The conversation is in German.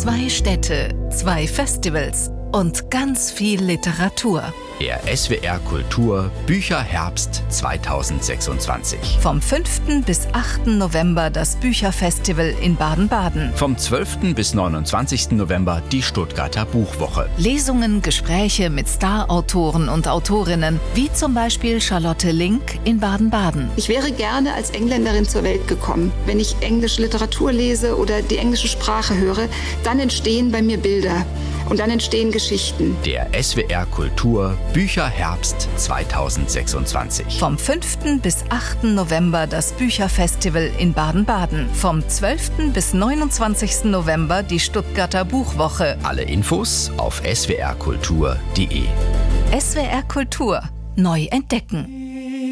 2 Städte, 2 Festivals und ganz viel Literatur. Der SWR Kultur Bücherherbst 2026. Vom 5. bis 8. November das Bücherfestival in Baden-Baden. Vom 12. bis 29. November die Stuttgarter Buchwoche. Lesungen, Gespräche mit Starautoren und Autorinnen, wie zum Beispiel Charlotte Link in Baden-Baden. Ich wäre gerne als Engländerin zur Welt gekommen. Wenn ich englische Literatur lese oder die englische Sprache höre, dann entstehen bei mir Bilder. Und dann entstehen Geschichten. Der SWR Kultur Bücherherbst 2026. Vom 5. bis 8. November das Bücherfestival in Baden-Baden. Vom 12. bis 29. November die Stuttgarter Buchwoche. Alle Infos auf swrkultur.de. SWR Kultur. Neu entdecken.